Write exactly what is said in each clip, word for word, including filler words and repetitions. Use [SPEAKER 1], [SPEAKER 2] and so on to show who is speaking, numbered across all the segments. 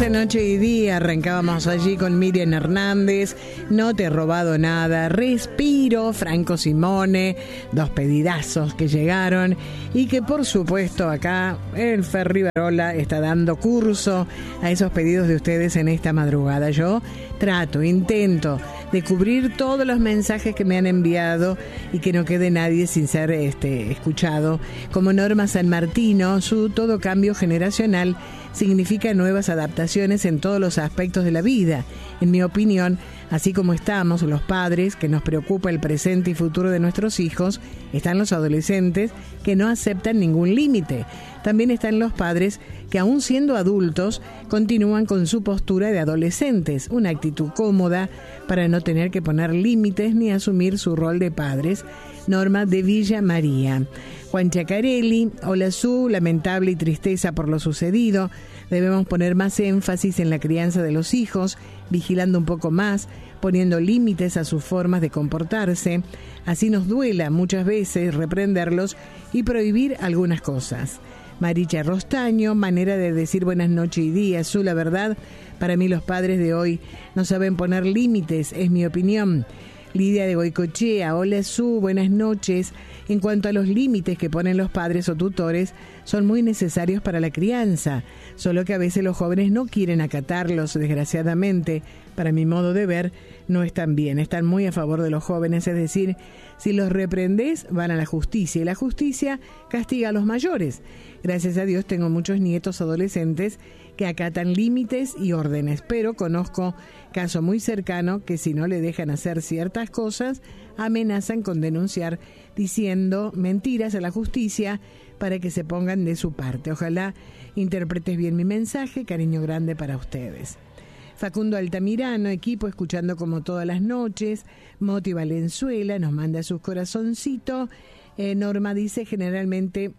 [SPEAKER 1] doce Noche y Día. Arrancábamos allí con Miriam Hernández, No te he robado nada, Respiro, Franco Simone, dos pedidazos que llegaron y que por supuesto acá el Fer Rivarola está dando curso a esos pedidos de ustedes en esta madrugada. Yo trato, intento de cubrir todos los mensajes que me han enviado y que no quede nadie sin ser este, escuchado. Como Norma San Martino, su todo cambio generacional significa nuevas adaptaciones en todos los aspectos de la vida. En mi opinión, así como estamos los padres, que nos preocupa el presente y futuro de nuestros hijos, están los adolescentes que no aceptan ningún límite. También están los padres que, aún siendo adultos, continúan con su postura de adolescentes, una actitud cómoda para no tener que poner límites ni asumir su rol de padres. Norma de Villa María. Juan Chacarelli, hola Su, lamentable y tristeza por lo sucedido. Debemos poner más énfasis en la crianza de los hijos, vigilando un poco más, poniendo límites a sus formas de comportarse. Así nos duela muchas veces reprenderlos y prohibir algunas cosas. Maricha Rostaño, manera de decir buenas noches y días. Su, la verdad, para mí los padres de hoy no saben poner límites, es mi opinión. Lidia de Goicochea, hola Su, buenas noches. En cuanto a los límites que ponen los padres o tutores, son muy necesarios para la crianza, solo que a veces los jóvenes no quieren acatarlos, desgraciadamente. Para mi modo de ver, no están bien, están muy a favor de los jóvenes, es decir, si los reprendes, van a la justicia, y la justicia castiga a los mayores. Gracias a Dios tengo muchos nietos adolescentes que acatan límites y órdenes, pero conozco caso muy cercano que si no le dejan hacer ciertas cosas, amenazan con denunciar diciendo mentiras a la justicia para que se pongan de su parte. Ojalá interpretes bien mi mensaje, cariño grande para ustedes. Facundo Altamirano, equipo escuchando como todas las noches. Moti Valenzuela nos manda sus corazoncitos. Eh, Norma dice generalmente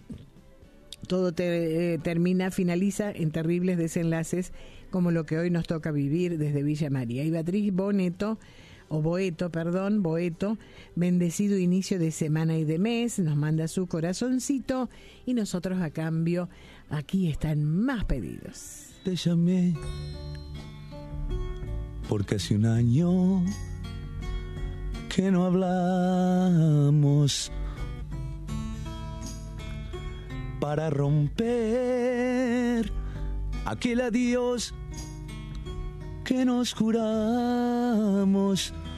[SPEAKER 1] todo te, eh, termina, finaliza en terribles desenlaces como lo que hoy nos toca vivir desde Villa María. Y Beatriz Boneto, o Boeto, perdón, Boeto, bendecido inicio de semana y de mes, nos manda su corazoncito y nosotros a cambio, aquí están más pedidos.
[SPEAKER 2] Te llamé porque hace un año que no hablamos, para romper aquel adiós que nos juramos.